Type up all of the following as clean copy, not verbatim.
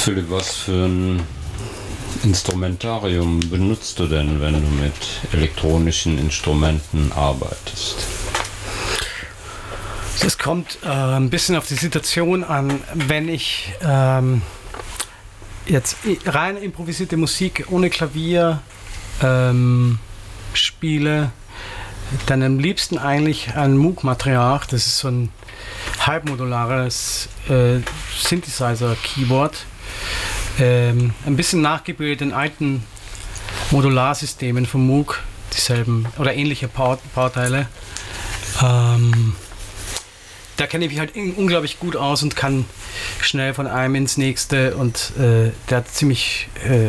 Philipp, was für ein Instrumentarium benutzt du denn, wenn du mit elektronischen Instrumenten arbeitest? Es kommt ein bisschen auf die Situation an. Wenn ich jetzt rein improvisierte Musik ohne Klavier spiele, dann am liebsten eigentlich ein Moog-Matriarch. Das ist so ein halbmodulares Synthesizer-Keyboard. Ein bisschen nachgebildet in alten Modularsystemen von Moog, dieselben oder ähnliche Bauteile. Da kenne ich mich halt unglaublich gut aus und kann schnell von einem ins nächste und der hat ziemlich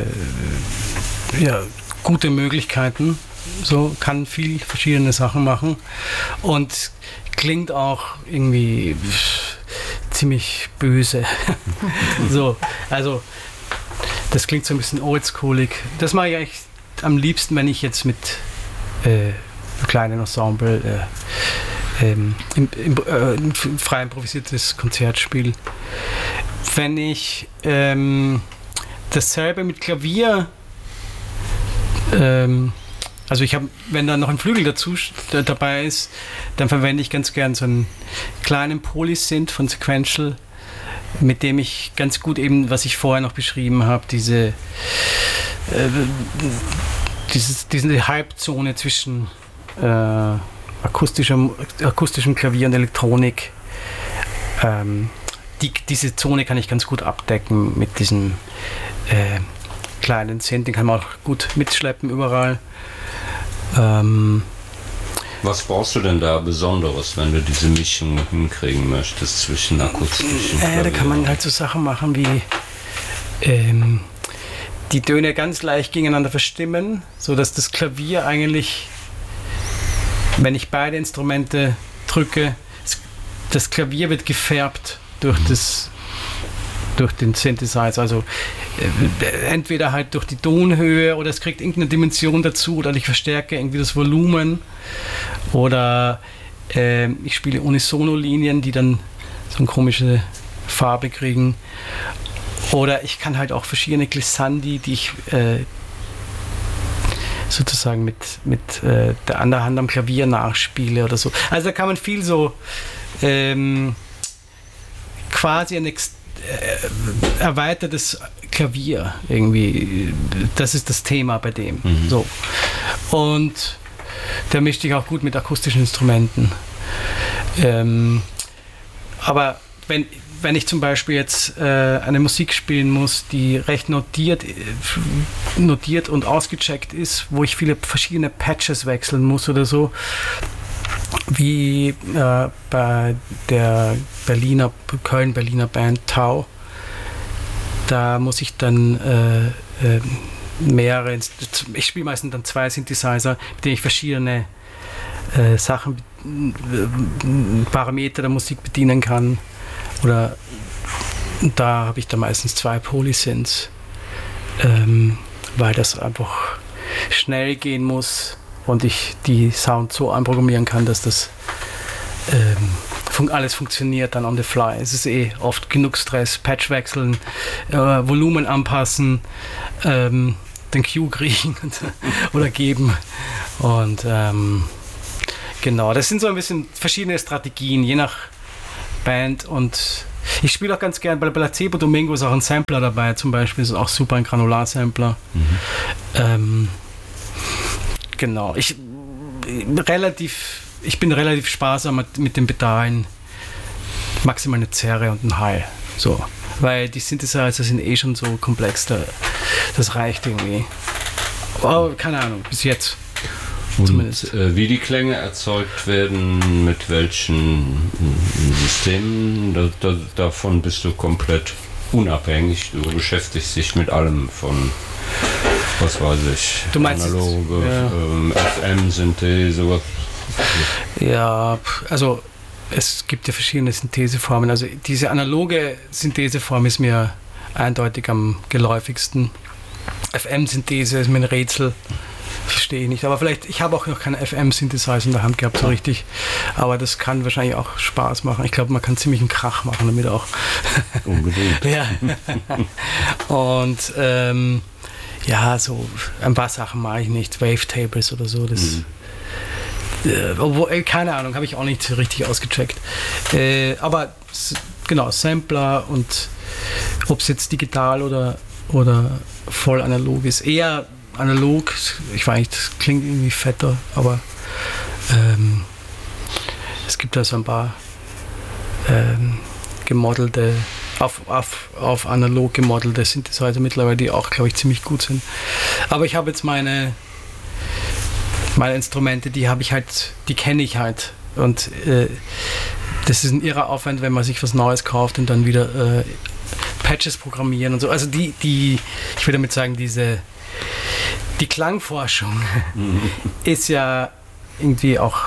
gute Möglichkeiten, so kann viel verschiedene Sachen machen und klingt auch irgendwie ziemlich böse. So, also das klingt so ein bisschen oldschoolig. Das mache ich eigentlich am liebsten, wenn ich jetzt mit kleinen Ensemble frei improvisiertes Konzert spiele. Wenn ich dasselbe mit Klavier, also ich habe, wenn da noch ein Flügel dabei ist, dann verwende ich ganz gern so einen kleinen Polysynth von Sequential, mit dem ich ganz gut eben, was ich vorher noch beschrieben habe, diese Halbzone zwischen akustischem Klavier und Elektronik, diese Zone kann ich ganz gut abdecken mit diesem kleinen Synth, den kann man auch gut mitschleppen überall. Was brauchst du denn da Besonderes, wenn du diese Mischung hinkriegen möchtest zwischen akustischen Klavier? Da kann man halt so Sachen machen wie die Töne ganz leicht gegeneinander verstimmen, sodass das Klavier eigentlich, wenn ich beide Instrumente drücke, das Klavier wird gefärbt durch den Synthesizer. Also entweder halt durch die Tonhöhe oder es kriegt irgendeine Dimension dazu oder ich verstärke irgendwie das Volumen oder ich spiele Unisono-Linien, die dann so eine komische Farbe kriegen. Oder ich kann halt auch verschiedene Glissandi, die ich sozusagen mit der anderen Hand am Klavier nachspiele oder so. Also da kann man viel so quasi ein erweitertes Klavier irgendwie. Das ist das Thema bei dem. So. Und der mischt sich auch gut mit akustischen Instrumenten. Aber wenn ich zum Beispiel jetzt eine Musik spielen muss, die recht notiert und ausgecheckt ist, wo ich viele verschiedene Patches wechseln muss oder so, wie bei der Köln-Berliner Band Tau, da muss ich dann ich spiele meistens dann 2 Synthesizer, mit denen ich verschiedene Sachen, Parameter der Musik bedienen kann. Oder da habe ich dann meistens 2 Polysynths, weil das einfach schnell gehen muss und ich die Sound so einprogrammieren kann, dass das alles funktioniert dann on the fly. Es ist oft genug Stress, Patch wechseln, Volumen anpassen, den Cue kriegen oder geben und genau, das sind so ein bisschen verschiedene Strategien, je nach Band und ich spiele auch ganz gern, bei Placebo Domingo ist auch ein Sampler dabei, zum Beispiel, ist auch super ein Granular-Sampler. Genau, ich bin relativ sparsam mit den Pedalen, maximal eine Zerre und ein Hall, so, weil die Synthesizer sind schon so komplex, das reicht irgendwie. Aber keine Ahnung, bis jetzt. Und wie die Klänge erzeugt werden, mit welchen Systemen, davon bist du komplett unabhängig. Du beschäftigst dich mit allem von, was weiß ich, du meinst analoge, FM-Synthese. Ja, also es gibt ja verschiedene Syntheseformen. Also diese analoge Syntheseform ist mir eindeutig am geläufigsten. FM-Synthese ist mir ein Rätsel. Verstehe ich nicht. Aber vielleicht, ich habe auch noch keinen FM-Synthesizer in der Hand gehabt, so richtig. Aber das kann wahrscheinlich auch Spaß machen. Ich glaube, man kann ziemlich einen Krach machen damit auch. Unbedingt. Ja. Und ja, so ein paar Sachen mache ich nicht. Wavetables oder so. Das, obwohl, keine Ahnung, habe ich auch nicht so richtig ausgecheckt. Aber genau, Sampler und ob es jetzt digital oder voll analog ist. Eher analog, ich weiß nicht, das klingt irgendwie fetter, aber es gibt da so ein paar gemodelte, auf analog gemodelte Synthesizer mittlerweile, die auch, glaube ich, ziemlich gut sind. Aber ich habe jetzt meine Instrumente, die kenne ich halt. Und das ist ein irrer Aufwand, wenn man sich was Neues kauft und dann wieder Patches programmieren und so. Also ich will damit sagen, die Klangforschung ist ja irgendwie auch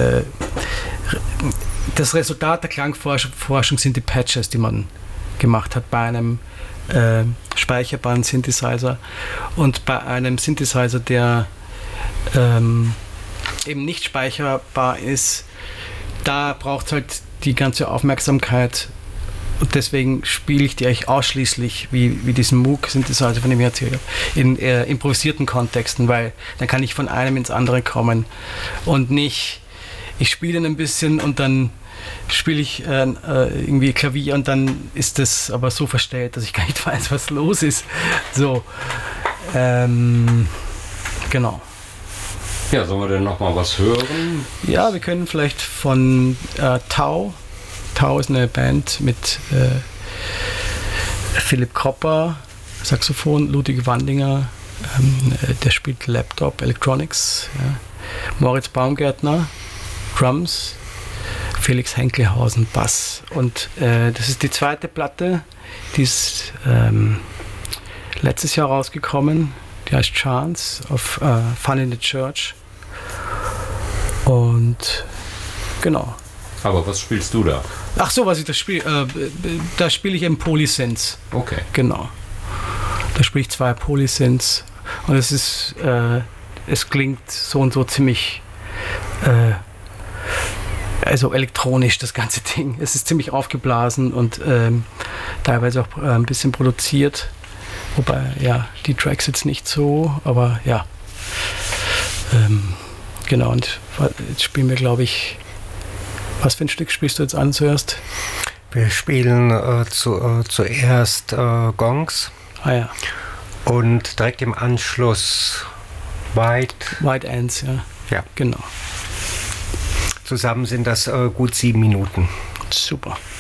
das Resultat der Klangforschung sind die Patches, die man gemacht hat bei einem speicherbaren Synthesizer und bei einem Synthesizer, der eben nicht speicherbar ist, da braucht es halt die ganze Aufmerksamkeit. Und deswegen spiele ich die eigentlich ausschließlich, wie diesen Moog-Synthesizer, von dem ich erzählt habe, in improvisierten Kontexten, weil dann kann ich von einem ins andere kommen und nicht, ich spiele ein bisschen und dann spiele ich irgendwie Klavier und dann ist das aber so verstellt, dass ich gar nicht weiß, was los ist. So, genau. Ja, sollen wir denn noch mal was hören? Ja, wir können vielleicht von Tau. Tau ist eine Band mit Philipp Kropper, Saxophon, Ludwig Wandinger, der spielt Laptop, Electronics, ja. Moritz Baumgärtner, Drums, Felix Henkelhausen, Bass. Und das ist die zweite Platte, die ist letztes Jahr rausgekommen, die heißt Chance auf Fun in the Church. Und genau. Aber was spielst du da? Ach so, was ich da spiele, da spiele ich eben Polysynths. Okay. Genau. Da spiele ich 2 Polysynths und es ist, es klingt so und so ziemlich, also elektronisch, das ganze Ding. Es ist ziemlich aufgeblasen und teilweise auch ein bisschen produziert. Wobei, ja, die Tracks jetzt nicht so, aber ja. Genau, und jetzt spielen wir, glaube ich, was für ein Stück spielst du jetzt an zuerst? Wir spielen zuerst Gongs. Ah ja. Und direkt im Anschluss White Ants, ja. Ja. Genau. Zusammen sind das gut 7 Minuten. Super.